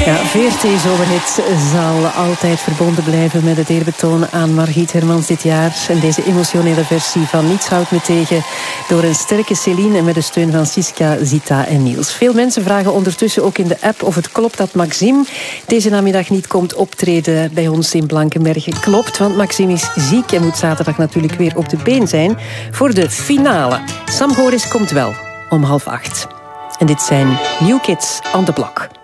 Ja, VRT Zomerhit zal altijd verbonden blijven met het eerbetoon aan Margriet Hermans dit jaar. En deze emotionele versie van Niets houdt me tegen door een sterke Céline en met de steun van Siska, Zita en Niels. Veel mensen vragen ondertussen ook in de app of het klopt dat Maxime deze namiddag niet komt optreden bij ons in Blankenberge. Klopt, want Maxime is ziek en moet zaterdag natuurlijk weer op de been zijn voor de finale. Sam Goris komt wel om 7:30. En dit zijn New Kids on the Block.